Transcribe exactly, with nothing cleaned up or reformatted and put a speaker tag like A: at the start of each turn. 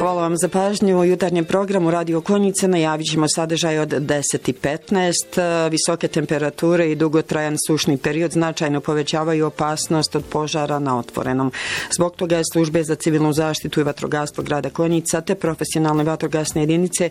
A: Hvala vam za pažnju. U jutarnjem programu Radio Konjice najavit ćemo sadržaj od deset i petnaest. Visoke temperature i dugotrajan sušni period značajno povećavaju opasnost od požara na otvorenom. Zbog toga je službe za civilnu zaštitu i vatrogastvo grada Konjica te profesionalne vatrogasne jedinice